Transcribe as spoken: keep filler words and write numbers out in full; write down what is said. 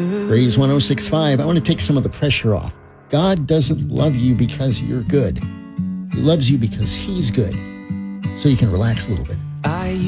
Praise one oh six point five. I want to take some of the pressure off. God doesn't love you because you're good. He loves you because he's good. So you can relax a little bit. I